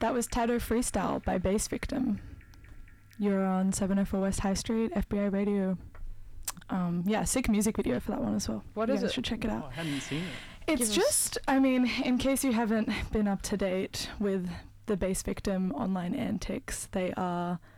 That was Tattoo Freestyle by Bass Victim. You're on 704 West High Street, FBI Radio. Yeah, sick music video for that one as well. What you is guys it? should check it out. I hadn't seen it. It's just, I mean, in case you haven't been up to date with the Bass Victim online antics, they are